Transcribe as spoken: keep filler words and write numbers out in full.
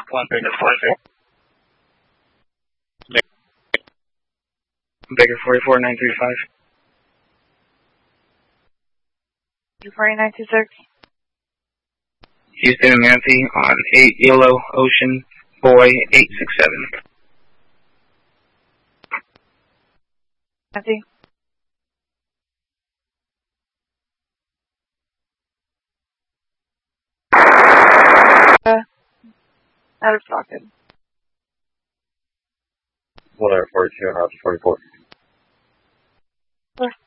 one Baker forty-four. Baker forty-four nine three five. forty nine two six. Houston and Nancy on eight Yellow Ocean Boy eight six seven. Nancy. Uh, out of socket. one forty-two and forty-four. Four.